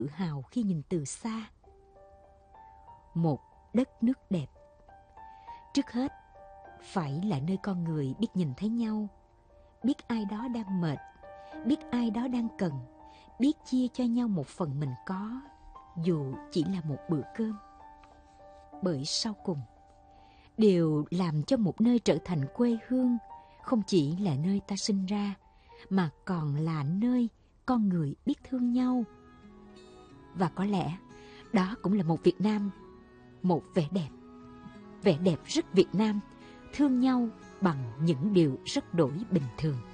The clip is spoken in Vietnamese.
tự hào khi nhìn từ xa. Một đất nước đẹp, trước hết, phải là nơi con người biết nhìn thấy nhau, biết ai đó đang mệt, biết ai đó đang cần, biết chia cho nhau một phần mình có, dù chỉ là một bữa cơm. Bởi sau cùng, điều làm cho một nơi trở thành quê hương không chỉ là nơi ta sinh ra, mà còn là nơi con người biết thương nhau. Và có lẽ đó cũng là một Việt Nam, một vẻ đẹp rất Việt Nam, thương nhau bằng những điều rất đổi bình thường.